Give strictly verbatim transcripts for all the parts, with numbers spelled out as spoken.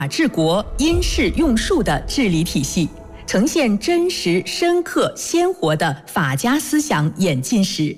治国因势用术的治理体系，呈现真实、深刻、鲜活的法家思想演进史。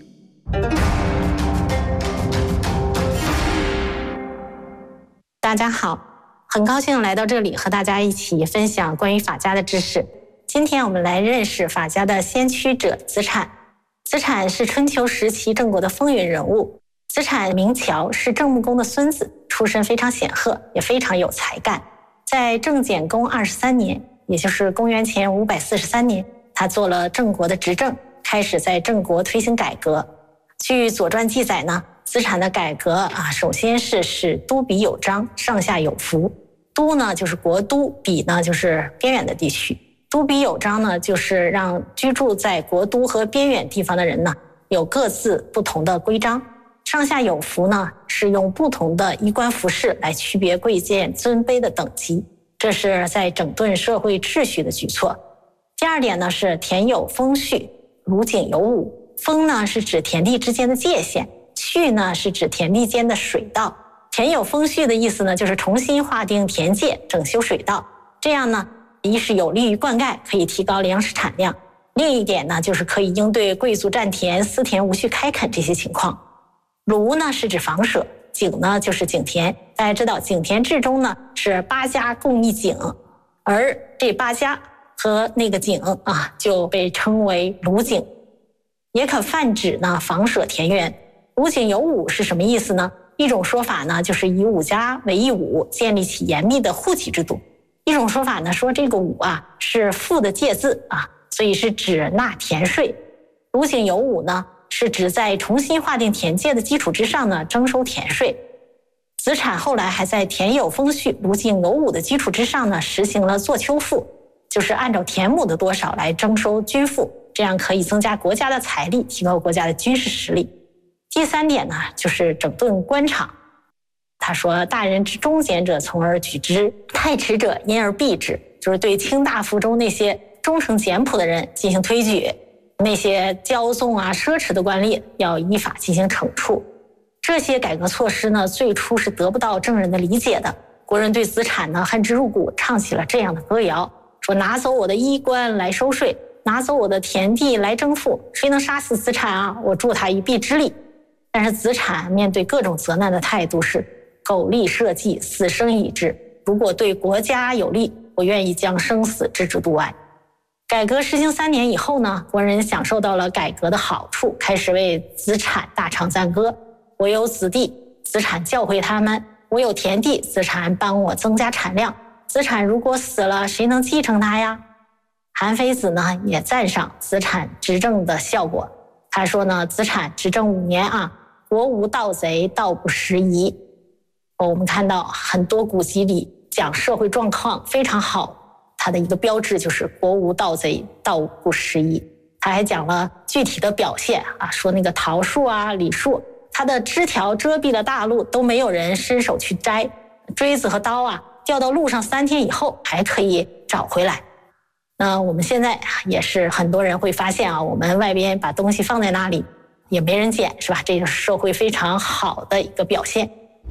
大家好，很高兴来到这里和大家一起分享关于法家的知识。今天我们来认识法家的先驱者子产。子产是春秋时期郑国的风云人物。子产名乔，是郑穆公的孙子，出身非常显赫，也非常有才干。在郑简公二十三年，也就是公元前五百四十三年，他做了郑国的执政，开始在郑国推行改革。据《左传》记载呢，子产的改革啊，首先是使都比有章，上下有服。都呢就是国都，比呢就是边远的地区。都比有章呢，就是让居住在国都和边远地方的人呢，有各自不同的规章。上下有服呢，是用不同的衣冠服饰来区别贵贱尊卑的等级，这是在整顿社会秩序的举措。第二点呢是田有封序，庐井有伍。封呢是指田地之间的界限，序呢是指田地间的水道。田有封序的意思呢，就是重新划定田界，整修水道。这样呢，一是有利于灌溉，可以提高粮食产量；另一点呢，就是可以应对贵族占田、私田无序开垦这些情况。庐呢是指房舍，井呢就是井田。大家知道井田制中呢是八家共一井，而这八家和那个井啊就被称为庐井，也可泛指呢房舍田园。庐井有伍是什么意思呢？一种说法呢就是以伍家为一伍，建立起严密的户籍制度；一种说法呢说这个伍啊是赋的介字啊，所以是指纳田税。庐井有伍呢是指在重新划定田界的基础之上呢征收田税。子产后来还在田有封序、庐井有伍的基础之上呢实行了作丘赋，就是按照田亩的多少来征收军赋，这样可以增加国家的财力，提高国家的军事实力。第三点呢就是整顿官场。他说大人之忠简者从而举之，太迟者因而避之，就是对卿大夫中那些忠诚简朴的人进行推举，那些骄纵啊奢侈的官吏要依法进行惩处。这些改革措施呢最初是得不到郑人的理解的，国人对子产呢恨之入骨，唱起了这样的歌谣，说拿走我的衣冠来收税，拿走我的田地来征赋，谁能杀死子产啊，我助他一臂之力。但是子产面对各种责难的态度是苟利社稷，死生以至，如果对国家有利，我愿意将生死置之度外。改革实行三年以后呢，国人享受到了改革的好处，开始为子产大唱赞歌。我有子弟，子产教诲他们；我有田地，子产帮我增加产量。子产如果死了，谁能继承他呀？韩非子呢也赞赏子产执政的效果。他说呢，子产执政五年啊，国无盗贼，盗不拾遗。我们看到很多古籍里讲社会状况非常好，它的一个标志就是国无盗贼，盗不拾遗。他还讲了具体的表现啊，说那个桃树啊、李树，它的枝条遮蔽了大路，都没有人伸手去摘，锥子和刀啊掉到路上三天以后还可以找回来。那我们现在也是很多人会发现啊，我们外边把东西放在那里也没人捡，是吧？这就是社会非常好的一个表现。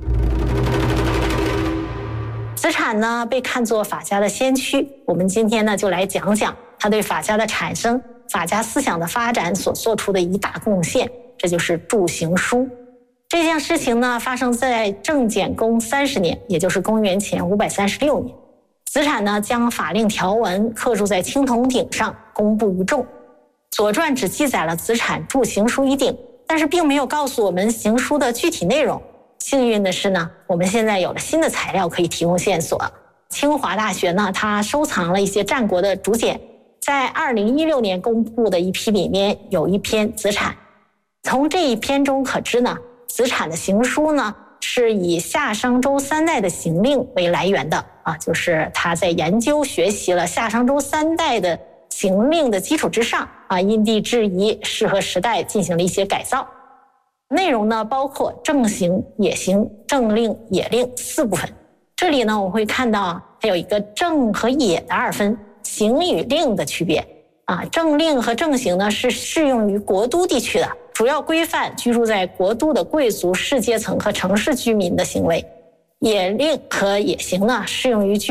子产呢被看作法家的先驱，我们今天呢就来讲讲他对法家的产生、法家思想的发展所做出的一大贡献，这就是著行书。这件事情呢发生在郑简公三十年，也就是公元前五百三十六年。子产呢将法令条文刻铸在青铜鼎上，公布于众。左传只记载了子产著行书一鼎，但是并没有告诉我们行书的具体内容。幸运的是呢，我们现在有了新的材料可以提供线索。清华大学呢，它收藏了一些战国的竹简，在二零一六年公布的一批里面有一篇子产。从这一篇中可知呢，子产的行书呢是以夏商周三代的行令为来源的啊，就是他在研究学习了夏商周三代的行令的基础之上啊，因地制宜，适合时代进行了一些改造。内容呢包括正行、野行、正令、野令四部分。这里呢我会看到它有一个正和野的二分，行与令的区别啊。正令和正行呢是适用于国都地区的，主要规范居住在国都的贵族士阶层和城市居民的行为。 野令和野刑呢，适用于居